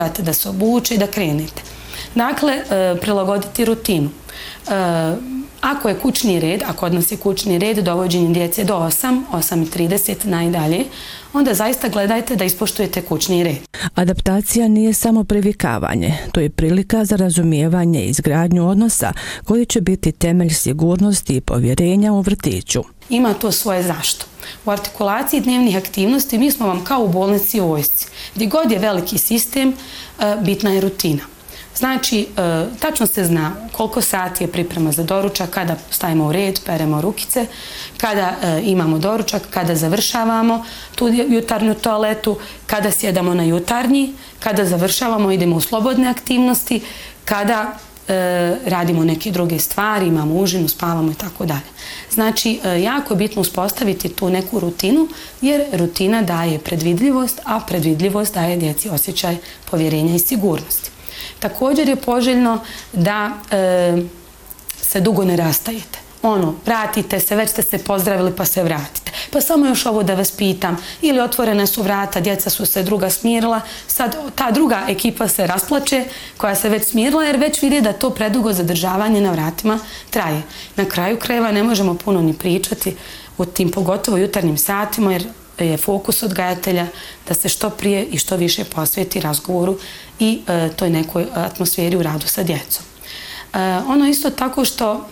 da se obuče i da krenete. Dakle, prilagoditi rutinu. Ako je kućni red, a kod nas je kućni red dovođenje djece do 8:30 najdalje, onda zaista gledajte da ispoštujete kućni red. Adaptacija nije samo privikavanje, to je prilika za razumijevanje i izgradnju odnosa koji će biti temelj sigurnosti i povjerenja u vrtiću. Ima to svoje zašto. U artikulaciji dnevnih aktivnosti mi smo vam kao u bolnici i vojsci. Gdje god je veliki sistem, bitna je rutina. Znači, tačno se zna koliko sati je priprema za doručak, kada stavimo u red, peremo rukice, kada imamo doručak, kada završavamo tu jutarnju toaletu, kada sjedamo na jutarnji, kada završavamo, idemo u slobodne aktivnosti, kada radimo neke druge stvari, imamo užinu, spavamo i tako dalje. Znači, jako je bitno uspostaviti tu neku rutinu, jer rutina daje predvidljivost, a predvidljivost daje djeci osjećaj povjerenja i sigurnosti. Također je poželjno da se dugo ne rastajete. Vratite se, već ste se pozdravili pa se vratite. Pa samo još ovo da vas pitam, ili otvorene su vrata, djeca su se druga smirila, sad ta druga ekipa se rasplače koja se već smirila jer već vidi da to predugo zadržavanje na vratima traje. Na kraju krajeva ne možemo puno ni pričati o tim pogotovo jutarnjim satima jer je fokus odgajatelja da se što prije i što više posveti razgovoru i toj nekoj atmosferi u radu sa djecom. Ono isto tako što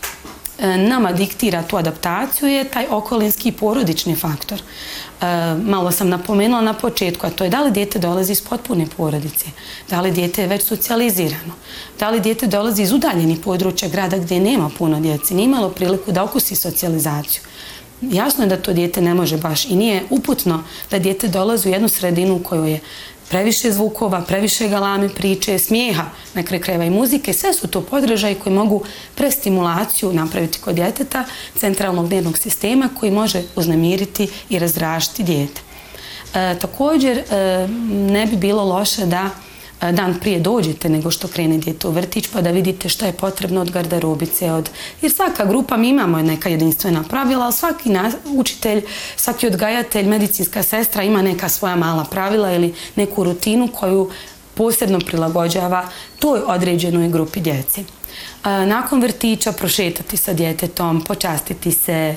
nama diktira tu adaptaciju je taj okolinski i porodični faktor. Malo sam napomenula na početku, a to je da li dijete dolazi iz potpune porodice, da li dijete je već socijalizirano, da li dijete dolazi iz udaljenih područja grada gdje nema puno djeci, nije imalo priliku da okusi socijalizaciju. Jasno je da to dijete ne može baš i nije uputno da dijete dolazi u jednu sredinu u kojoj je previše zvukova, previše galame, priče, smijeha, na kraju krajeva i muzike. Sve su to podržaji koji mogu prestimulaciju napraviti kod djeteta centralnog nervnog sistema koji može uznemiriti i razdražiti dijete. Također, ne bi bilo loše da dan prije dođete nego što krene dijete u vrtić pa da vidite što je potrebno od garderobice. Jer svaka grupa, mi imamo neka jedinstvena pravila, ali svaki učitelj, svaki odgajatelj, medicinska sestra ima neka svoja mala pravila ili neku rutinu koju posebno prilagođava toj određenoj grupi djece. Nakon vrtića prošetati sa djetetom, počastiti se,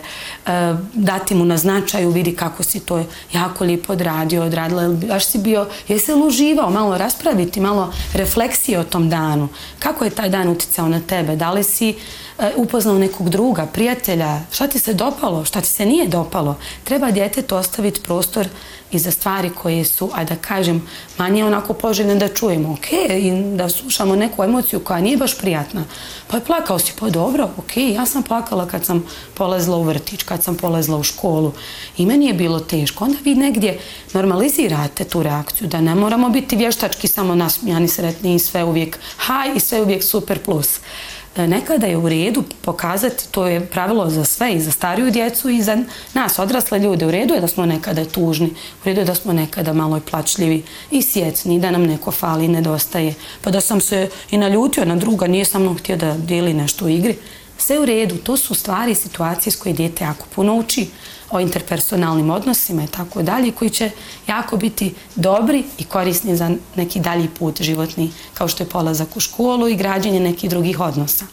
dati mu na značaju, vidi kako si to jako lijepo odradio, odradila, baš si bio, jesi li uživao, malo raspraviti, malo refleksije o tom danu, kako je taj dan uticao na tebe, da li si upoznao nekog druga, prijatelja, šta ti se dopalo, šta ti se nije dopalo. Treba djetetu ostaviti prostor i za stvari koje su, a da kažem, manje onako poželjne da čujemo, i da slušamo neku emociju koja nije baš prijatna. Pa je plakao si, pa dobro, ja sam plakala kad sam polazila u vrtić, kad sam polazila u školu i meni je bilo teško. Onda vi negdje normalizirate tu reakciju, da ne moramo biti vještački samo nasmijani, sretni i sve uvijek haj i sve uvijek super plus. Nekada je u redu pokazati, to je pravilo za sve, i za stariju djecu i za nas, odrasle ljude. U redu je da smo nekada tužni, u redu je da smo nekada malo i plačljivi i sjecni, da nam neko fali i nedostaje. Pa da sam se i naljutio na druga, nije sa mnom htio da dijeli nešto u igri. Sve u redu, to su stvari i situacije s koje dijete jako puno uči o interpersonalnim odnosima i tako dalje, koji će jako biti dobri i korisni za neki dalji put životni, kao što je polazak u školu i građenje nekih drugih odnosa.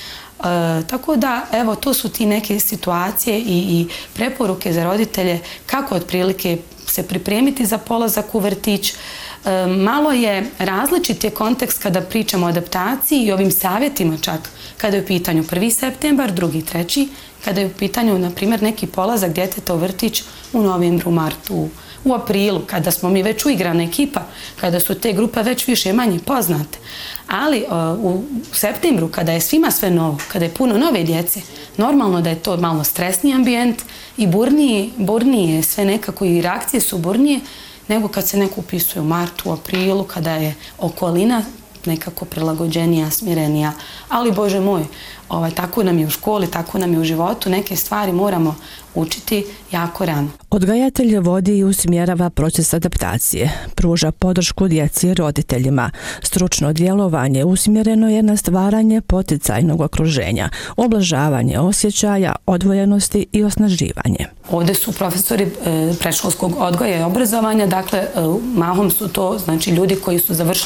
Tako da, evo, to su ti neke situacije i preporuke za roditelje kako otprilike se pripremiti za polazak u vrtić. Malo je različit je kontekst kada pričamo o adaptaciji i ovim savjetima čak, kada je u pitanju 1. septembar, 2. 3. kada je u pitanju, na primjer, neki polazak djeteta u vrtić u novembru, martu, u aprilu, kada smo mi već uigrana ekipa, kada su te grupe već više manje poznate. Ali u septembru, kada je svima sve novo, kada je puno nove djece, normalno da je to malo stresniji ambijent i burnije, sve nekako i reakcije su burnije, nego kad se neko upisuje u martu, u aprilu, kada je okolina nekako prilagođenija, smirenija, ali Bože moj, tako nam je u školi, tako nam je u životu, neke stvari moramo učiti jako rano. Odgajatelj vodi i usmjerava proces adaptacije, pruža podršku djeci i roditeljima. Stručno djelovanje usmjereno je na stvaranje poticajnog okruženja, ublažavanje osjećaja, odvojenosti i osnaživanje. Ovdje su profesori predškolskog odgoja i obrazovanja, dakle mahom su to znači ljudi koji su završili